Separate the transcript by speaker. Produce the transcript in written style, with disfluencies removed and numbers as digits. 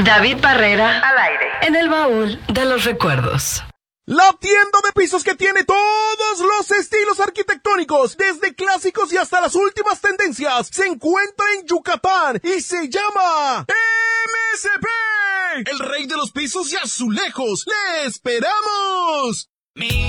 Speaker 1: David Barrera, al aire, en el baúl de los recuerdos.
Speaker 2: La tienda de pisos que tiene todos los estilos arquitectónicos, desde clásicos y hasta las últimas tendencias, se encuentra en Yucatán y se llama MSP, el rey de los pisos y azulejos. ¡Le esperamos!